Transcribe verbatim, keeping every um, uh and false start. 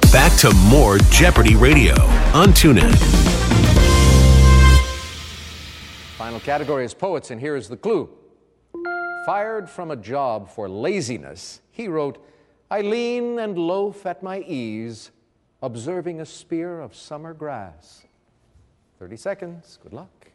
Back to more Jeopardy Radio on TuneIn. Final category is poets, and here is the clue. Fired from a job for laziness, he wrote, "I lean and loaf at my ease, observing a spear of summer grass." thirty seconds. Good luck.